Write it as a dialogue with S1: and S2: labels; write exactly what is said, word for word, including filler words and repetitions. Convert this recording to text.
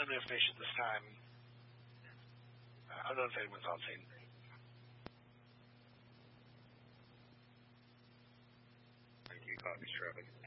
S1: unknown information this time. Uh, unknown if anyone's on scene.
S2: Thank you, copy traffic.